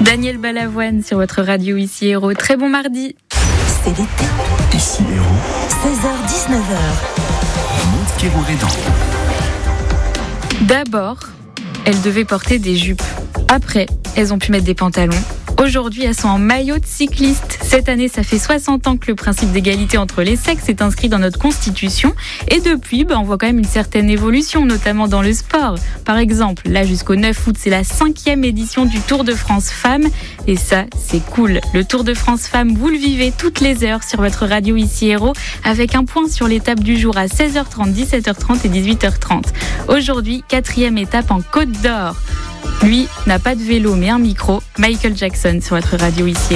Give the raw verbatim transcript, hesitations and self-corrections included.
Daniel Balavoine sur votre radio Ici Héros. Très bon mardi. C'est l'été. Ici Héros. seize heures dix-neuf heures. Mont-Kérourédan. D'abord, elles devaient porter des jupes. Après, elles ont pu mettre des pantalons. Aujourd'hui, elles sont en maillot de cycliste. Cette année, ça fait soixante ans que le principe d'égalité entre les sexes est inscrit dans notre constitution. Et depuis, bah, on voit quand même une certaine évolution, notamment dans le sport. Par exemple, là, jusqu'au neuf août, c'est la cinquième édition du Tour de France Femmes. Et ça, c'est cool. Le Tour de France Femmes, vous le vivez toutes les heures sur votre radio Ici Héros, avec un point sur l'étape du jour à seize heures trente, dix-sept heures trente et dix-huit heures trente. Aujourd'hui, quatrième étape en Côte d'Or. Lui n'a pas de vélo mais un micro. Michael Jackson sur votre radio Ici.